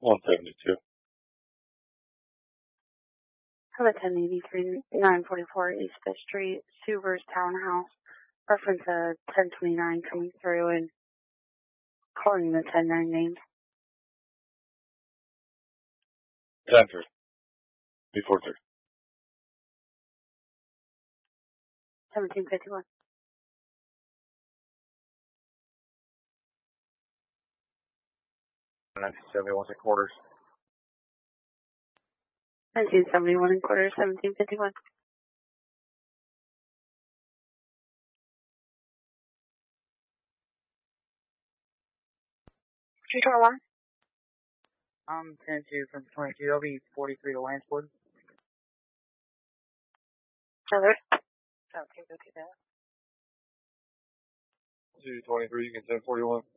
172. Have a 1083 944 East 5th Street, Suber's Townhouse. Reference 1029 coming through and calling the 109 name. 10-3. Before 3. 1751. $19.71 1971 and quarters, 1751. Control 1. 10-2 from 22. That'll be 43 to Lanceport. Hello. 223, you can 1041.